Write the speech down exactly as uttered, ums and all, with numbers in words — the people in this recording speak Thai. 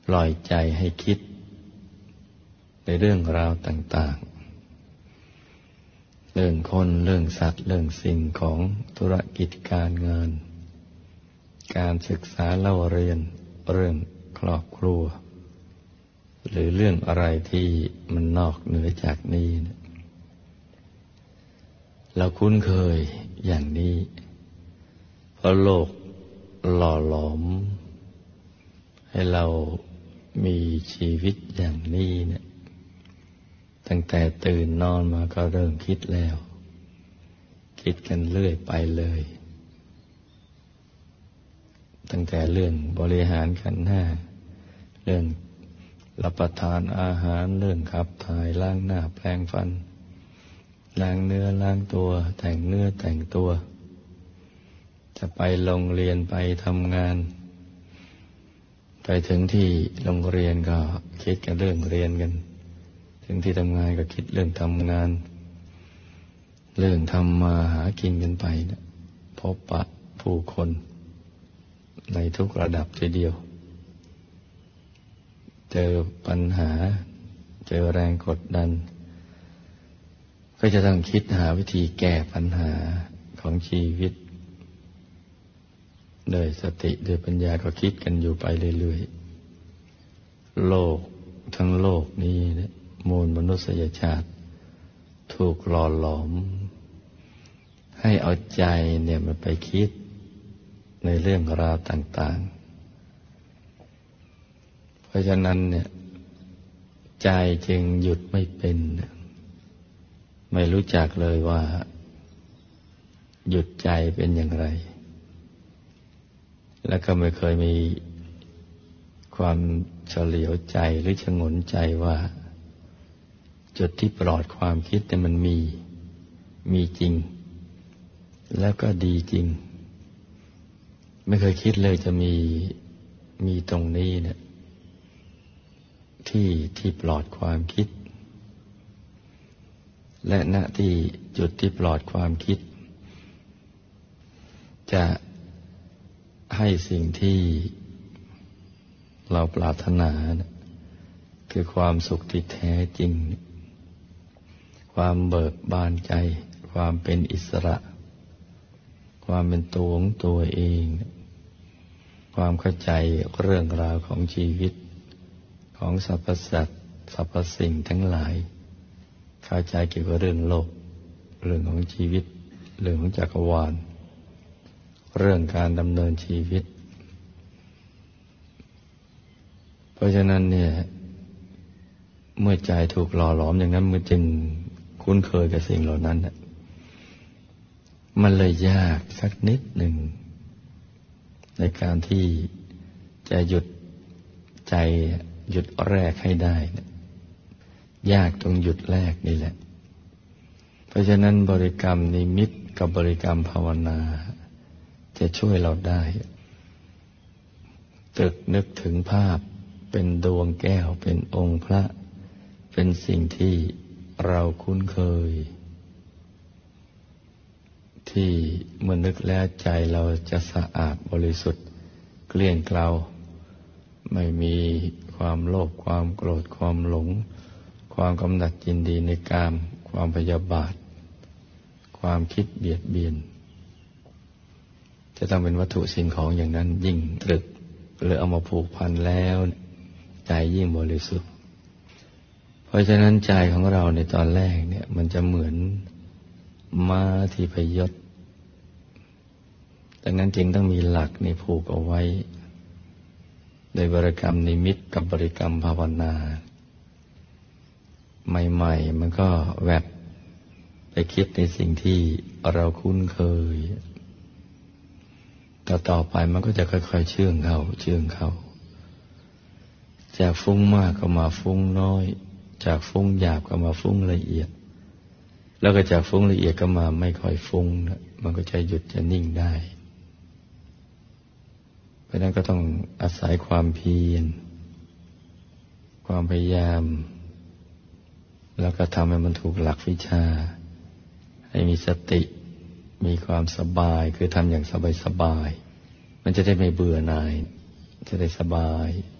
ล่อยใจให้คิดในเรื่องราวต่างๆเรื่องคนเรื่องสัตว์เรื่องสิ่งของธุรกิจการงานการศึกษาเล่าเรียนเรื่องครอบครัวหรือเรื่องอะไรที่มันนอกเหนือจากนี้นะเราคุ้นเคยอย่างนี้เพราะโลกหล่อหลอมให้เรามีชีวิตอย่างนี้เนี่ยตั้งแต่ตื่นนอนมาก็เริ่มคิดแล้วคิดกันเรื่อยไปเลยตั้งแต่เรื่องบริหารขันธ์ห้าเรื่องรับประทานอาหารเรื่องขับถ่ายล้างหน้าแปรงฟันล้างเนื้อล้างตัวแต่งเนื้อแต่งตัวจะไปโรงเรียนไปทำงานไปถึงที่โรงเรียนก็คิดกันเรื่องเรียนกันถึงที่ทำงานก็คิดเรื่องทำงานเรื่องทำมาหากินกันไปนะพบปะผู้คนในทุกระดับทีเดียวเจอปัญหาเจอแรงกดดันก็จะต้องคิดหาวิธีแก้ปัญหาของชีวิตโดยสติโดยปัญญาก็คิดกันอยู่ไปเรื่อยๆโลกทั้งโลกนี้เนี่ยมูลมนุษยชาติถูกหล่อหลอมให้เอาใจเนี่ยมันไปคิดในเรื่องราวต่างๆเพราะฉะนั้นเนี่ยใจจึงหยุดไม่เป็นไม่รู้จักเลยว่าหยุดใจเป็นอย่างไรแล้วก็ไม่เคยมีความเฉลียวใจหรือชงนใจว่าจุดที่ปลอดความคิดเนี่ยมันมีมีจริงแล้วก็ดีจริงไม่เคยคิดเลยจะมีมีตรงนี้เนี่ยที่ที่ปลอดความคิดและณที่จุดที่ปลอดความคิดจะให้สิ่งที่เราปรารถนานะคือความสุขที่แท้จริงความเบิกบานใจความเป็นอิสระความเป็นตัวของตัวเองความเข้าใจเรื่องราวของชีวิตของสรรพสัตว์สรรพสิ่งทั้งหลายเข้าใจเกี่ยวกับเรื่องโลกเรื่องของชีวิตเรื่องของจักรวาลเรื่องการดำเนินชีวิตเพราะฉะนั้นเนี่ยเมื่อใจถูกหล่อหลอมอย่างนั้นมันจึงคุ้นเคยกับสิ่งเหล่านั้นมันเลยยากสักนิดหนึ่งในการที่จะหยุดใจหยุดแรกให้ได้ยากตรงหยุดแรกนี่แหละเพราะฉะนั้นบริกรรมนิมิตกับบริกรรมภาวนาจะช่วยเราได้ตรึกนึกถึงภาพเป็นดวงแก้วเป็นองค์พระเป็นสิ่งที่เราคุ้นเคยที่เมื่อนึกแล้วใจเราจะสะอาดบริสุทธิ์เกลี้ยงเกลาไม่มีความโลภความโกรธความหลงความกำหนัดยินดีในกามความพยาบาทความคิดเบียดเบียนจะต้องเป็นวัตถุสิ่งของอย่างนั้นยิ่งตรึกหรือเอามาผูกพันแล้วใจยิ่งบริสุทธิ์เพราะฉะนั้นใจของเราในตอนแรกเนี่ยมันจะเหมือนม้าที่พยศดังนั้นจึงต้องมีหลักในผูกเอาไว้โดยบริกรรมนิมิตกับบริกรรมภาวนาใหม่ๆมันก็แวบไปคิดในสิ่งที่เราคุ้นเคยต่อต่อไปมันก็จะค่อยๆเชื่องเข้าเชื่องเข้าจากฟุ้งมากก็มาฟุ้งน้อยจากฟุ้งหยาบก็มาฟุ้งละเอียดแล้วก็จากฟุ้งละเอียดก็มาไม่ค่อยฟุ้งนะมันก็จะหยุดจะนิ่งได้เพราะนั้นก็ต้องอาศัยความเพียรความพยายามแล้วก็ทำให้มันถูกหลักวิชาให้มีสติมีความสบายคือทำอย่างสบายๆมันจะได้ไม่เบื่อหน่ายจะได้สบาย